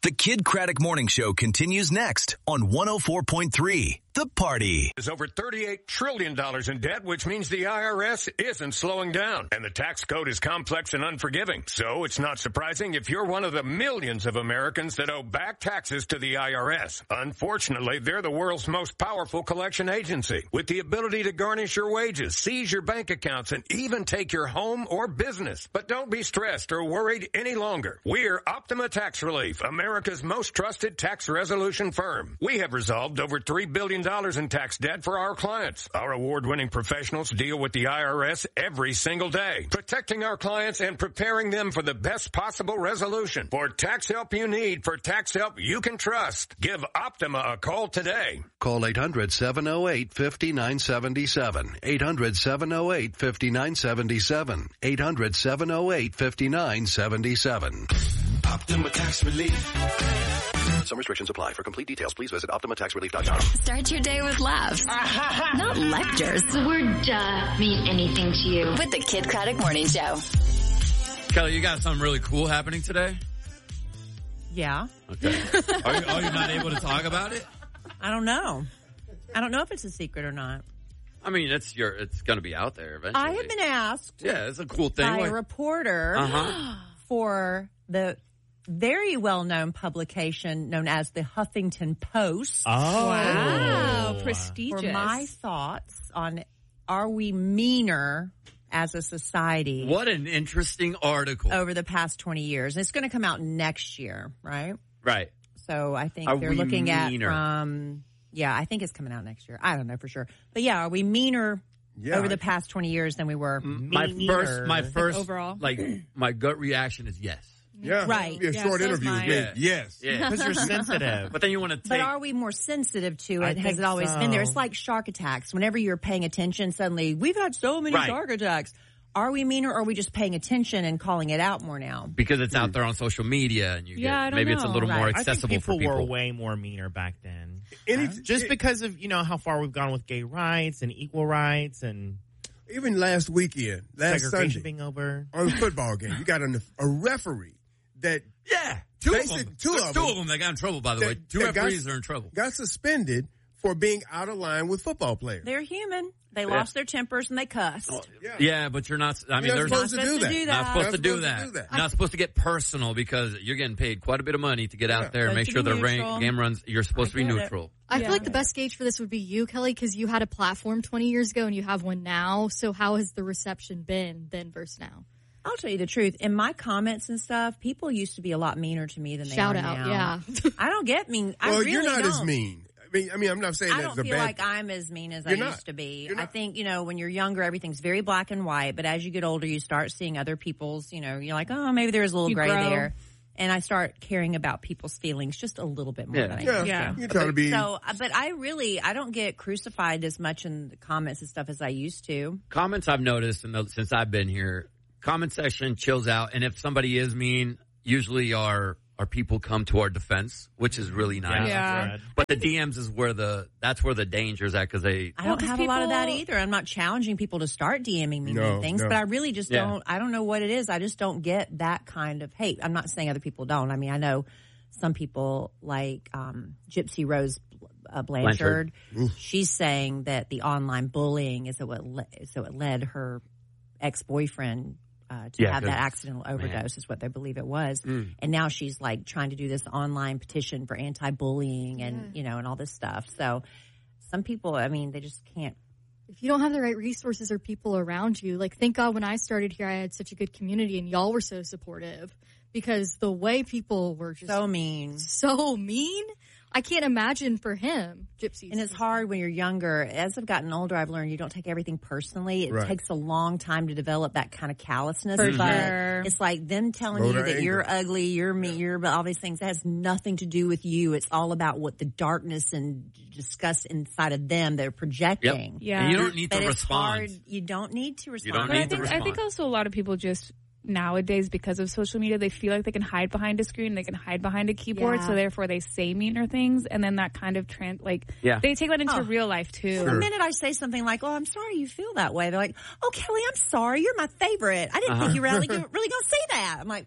The Kid Craddock Morning Show continues next on 104.3 The Party. Is over $38 trillion in debt, which means the IRS isn't slowing down. And the tax code is complex and unforgiving. So it's not surprising if you're one of the millions of Americans that owe back taxes to the IRS. Unfortunately, they're the world's most powerful collection agency with the ability to garnish your wages, seize your bank accounts, and even take your home or business. But don't be stressed or worried any longer. We're Optima Tax Relief, America's most trusted tax resolution firm. We have resolved over $3 billion in tax debt for our clients. Our award-winning professionals deal with the IRS every single day, protecting our clients and preparing them for the best possible resolution. For tax help you need, for tax help you can trust, give Optima a call today. Call 800-708-5977. 800-708-5977. 800-708-5977. Optima Tax Relief. Some restrictions apply. For complete details, please visit OptimaTaxRelief.com. Start your day with laughs, not lectures. The word duh mean anything to you? With the Kid Craddock Morning Show. Kelly, you got something really cool happening today? Yeah. Okay. Are you not able to talk about it? I don't know. I don't know if it's a secret or not. I mean, it's going to be out there eventually. I have been asked Yeah, it's a cool thing. by a reporter for the very well-known publication known as the Huffington Post. Oh. Wow. Prestigious. For my thoughts on are we meaner as a society. What an interesting article. Over the past 20 years. It's going to come out next year, right? Right. So I think Are they're we looking meaner? at I think it's coming out next year. I don't know for sure. But yeah, are we meaner over the past 20 years than we were? My first overall, my gut reaction is yes. Yeah, right. Be a short interview. Yes, because you're sensitive. But then you want to take. But are we more sensitive to it? Has it always been there? It's like shark attacks. Whenever you're paying attention, suddenly we've had so many shark attacks. Are we meaner, or are we just paying attention and calling it out more now? Because it's out there on social media, and maybe it's a little more accessible for people. People were way more meaner back then. Just because of how far we've gone with gay rights and equal rights and. Even last weekend, last segregation Sunday, being over. on a football game, you got a referee that two of them that got in trouble, by the way. Two referees are in trouble. Got suspended for being out of line with football players. They're human. They lost their tempers and they cussed. Yeah, but you're not. I mean, You're not supposed to do that. Not supposed to do that. You're not supposed to get personal because you're getting paid quite a bit of money to get out there and make sure the game runs. You're supposed to be neutral. I feel like the best gauge for this would be you, Kelly, because you had a platform 20 years ago and you have one now. So how has the reception been then versus now? I'll tell you the truth. In my comments and stuff, people used to be a lot meaner to me than they are now. Yeah. I don't get mean. Well, I really you're not don't. as mean. I mean, I'm not saying I that's don't a feel bad. like I'm as mean as I You're not. used to be. You're not. I think, when you're younger, everything's very black and white. But as you get older, you start seeing other people's, you're like, oh, maybe there's a little gray there. And I start caring about people's feelings just a little bit more than I used to. Yeah. You're trying to be. So, but I don't get crucified as much in the comments and stuff as I used to. Comments I've noticed since I've been here, comment section chills out. And if somebody is mean, usually our people come to our defense, which is really nice. Yeah. But the DMs is that's where the danger is at because I don't have a lot of that either. I'm not challenging people to start DMing me things, but I really just don't. I don't know what it is. I just don't get that kind of hate. I'm not saying other people don't. I mean, I know some people like Gypsy Rose Blanchard. She's saying that the online bullying is what led her ex-boyfriend to have that accidental overdose is what they believe it was. And now she's like trying to do this online petition for anti-bullying and, and all this stuff. So some people, I mean, they just can't. If you don't have the right resources or people around you, like thank God when I started here, I had such a good community and y'all were so supportive because the way people were just so mean. I can't imagine for him, Gypsy. And it's hard when you're younger. As I've gotten older, I've learned you don't take everything personally. It takes a long time to develop that kind of callousness. For but sure. It's like them telling you that you're ugly, you're mean, you're all these things. That has nothing to do with you. It's all about what the darkness and disgust inside of them they're projecting. Yep. Yeah. And you don't need to respond. It's hard. You don't need to respond. I think also a lot of people just nowadays, because of social media, they feel like they can hide behind a screen, they can hide behind a keyboard, so therefore they say meaner things, and then that kind of they take that into real life too. The minute I say something like, "Oh, I'm sorry you feel that way," they're like, "Oh, Kelly, I'm sorry, you're my favorite. I didn't think you were really going to say that." I'm like,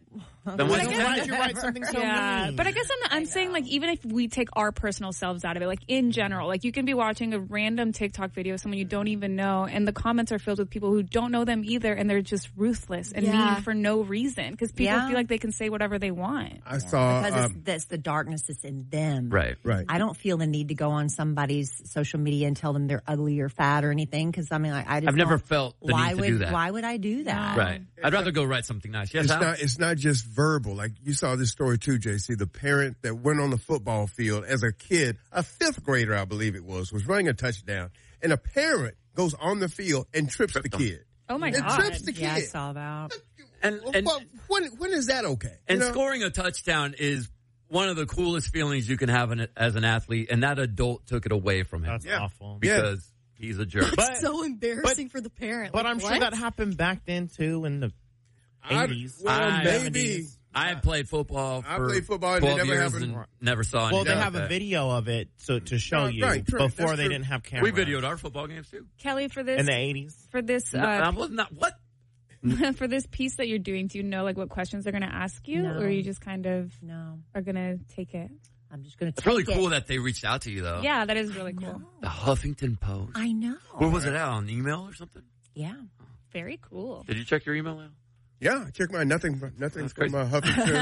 Then why did you write something so mean? But I guess I'm saying, like, even if we take our personal selves out of it, like, in general, like, you can be watching a random TikTok video of someone you don't even know, and the comments are filled with people who don't know them either, and they're just ruthless and mean for no reason, because people feel like they can say whatever they want. I saw... Because that's the darkness that's in them. Right. I don't feel the need to go on somebody's social media and tell them they're ugly or fat or anything, because, I mean, I've never felt the need to do that. Why would I do that? Right. I'd rather go write something nice. Yes, it's not just verbal. Like, you saw this story too, JC. The parent that went on the football field as a kid, a 5th grader, I believe it was running a touchdown, and a parent goes on the field and trips the kid. Oh my God. Trips the kid. Yeah, I saw that. And when is that okay? And scoring a touchdown is one of the coolest feelings you can have as an athlete, and that adult took it away from him. That's awful. Because he's a jerk. That's so embarrassing for the parent. But I'm sure that happened back then, too, in the 80s. Maybe. I played football for I played football and 12 it never years happened. and never saw anything. Well, they like have that. a video of it to show you before they didn't have cameras. We videoed our football games, too. Kelly, for this... In the 80s? For this... what? For this piece that you're doing, do you know, like, what questions they're going to ask you? No. Or you just kind of No. are going to take it? I'm just going to It's take really it. cool that they reached out to you, though. Yeah, that is really cool. The Huffington Post. I know. Where was it at? On email or something? Yeah. Very cool. Did you check your email, Al? Yeah, I checked nothing from Huffington.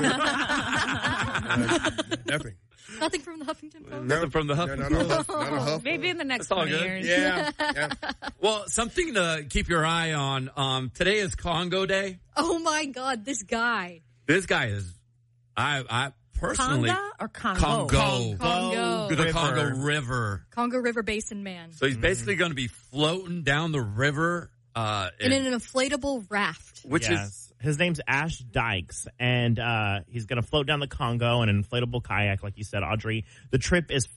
Nothing. Nothing from the Huffington Post? Nothing from the Huffington Post. Not a Huff. Maybe in the next all 20 good. years. Yeah. Well, something to keep your eye on. Today is Congo Day. Oh my God, this guy. This guy is, I personally. Conga or Congo? Congo. The Congo River. Congo River Basin man. So he's basically going to be floating down the river. In an inflatable raft. Which is... His name's Ash Dykes, and he's going to float down the Congo in an inflatable kayak, like you said, Audrey. The trip is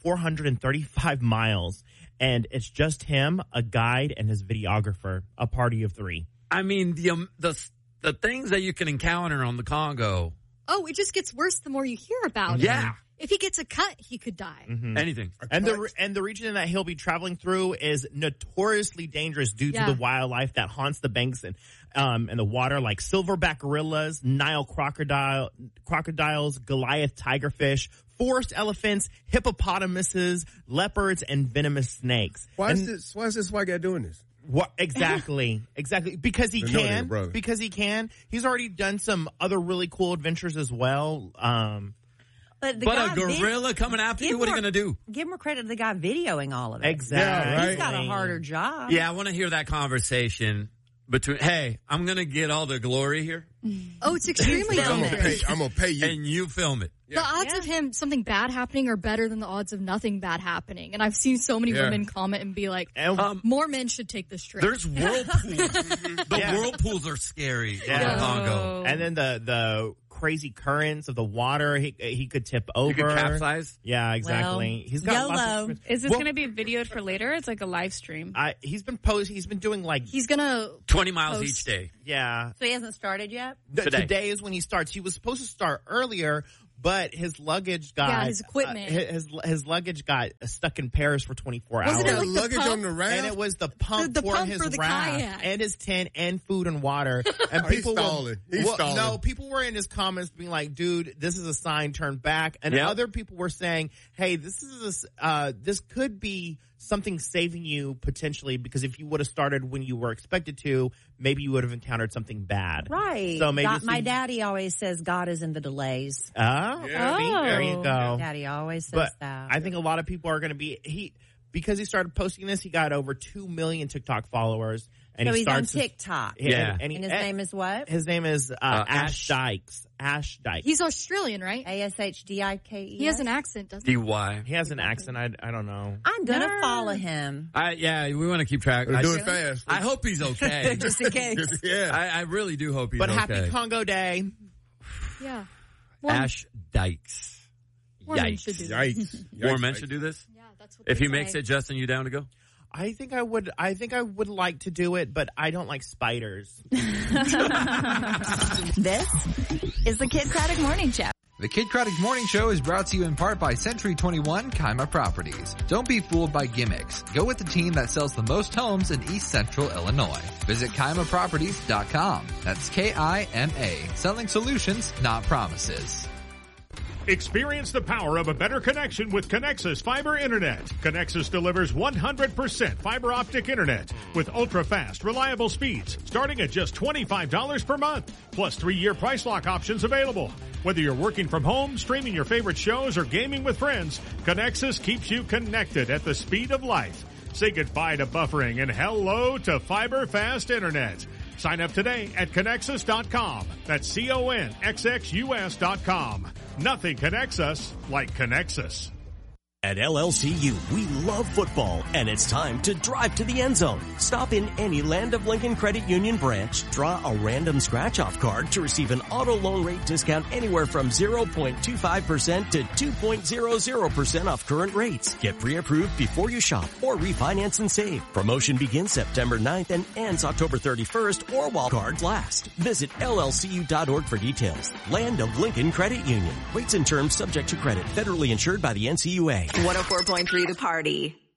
435 miles, and it's just him, a guide, and his videographer, a party of 3. I mean, the things that you can encounter on the Congo. Oh, it just gets worse the more you hear about it. Yeah. If he gets a cut, he could die. Mm-hmm. Anything. And the region that he'll be traveling through is notoriously dangerous due to the wildlife that haunts the banks and the water, like silverback gorillas, Nile crocodiles, Goliath tigerfish, forest elephants, hippopotamuses, leopards, and venomous snakes. Why is this white guy doing this? What exactly? Because he can. Because he can. He's already done some other really cool adventures as well. But a gorilla coming after you, what are you going to do? Give more credit to the guy videoing all of it. Exactly. Yeah, right. He's got a harder job. Yeah, I want to hear that conversation between, hey, I'm going to get all the glory here. Oh, it's extremely dangerous. I'm going to pay you. And you film it. The odds of him, something bad happening are better than the odds of nothing bad happening. And I've seen so many women comment and be like, more men should take this trip. There's whirlpools. The whirlpools are scary in the Congo. And then the crazy currents of the water, he could tip over. He could capsize. Yeah, exactly. Well, he's got YOLO. Is this going to be videoed for later? It's like a live stream. He's been doing like... He's going to 20 miles each day. Yeah. So he hasn't started yet? Today is when he starts. He was supposed to start earlier, but his luggage got... his equipment. His luggage got stuck in Paris for 24 hours. Wasn't it like luggage the pump? on the raft? And it was the pump The for pump his for the raft kayak. and his tent and food and water. And He's stalling. No, people were in his comments being like, dude, this is a sign, turn back. And other people were saying, hey, this could be something saving you potentially, because if you would have started when you were expected to, maybe you would have encountered something bad. Right. So maybe my daddy always says God is in the delays. Oh, there you go. Daddy always says that. I think a lot of people are going to be because he started posting this, he got over 2 million TikTok followers. And so he's on TikTok. And his name is what? His name is Ash Dykes. Ash Dykes. He's Australian, right? ASHDIKE. He has an accent, doesn't he? DY. He has an accent. I don't know. I'm going to follow him. We want to keep track. Do it fast. I hope he's okay. Just in case. Yeah. I really do hope he's okay. But happy Congo Day. Yeah. Ash Dykes. More men should do this. Yikes. More men should do this? Yeah, that's what If they he makes say. it, Justin, you down to go? I think I would like to do it, but I don't like spiders. This is the Kid Craddock Morning Show. The Kid Craddock Morning Show is brought to you in part by Century 21 Kaima Properties. Don't be fooled by gimmicks. Go with the team that sells the most homes in East Central Illinois. Visit KaimaProperties.com. That's K-I-M-A. Selling solutions, not promises. Experience the power of a better connection with Connexus Fiber Internet. Connexus delivers 100% fiber optic internet with ultra-fast, reliable speeds starting at just $25 per month, plus 3-year price lock options available. Whether you're working from home, streaming your favorite shows, or gaming with friends, Connexus keeps you connected at the speed of light. Say goodbye to buffering and hello to fiber fast internet. Sign up today at Connexus.com. That's CONXXUS.com. Nothing connects us like Connexus. At LLCU, we love football, and it's time to drive to the end zone. Stop in any Land of Lincoln Credit Union branch, draw a random scratch-off card to receive an auto loan rate discount anywhere from 0.25% to 2.00% off current rates. Get pre-approved before you shop or refinance and save. Promotion begins September 9th and ends October 31st or while cards last. Visit llcu.org for details. Land of Lincoln Credit Union. Rates and terms subject to credit. Federally insured by the NCUA. 104.3 The Party.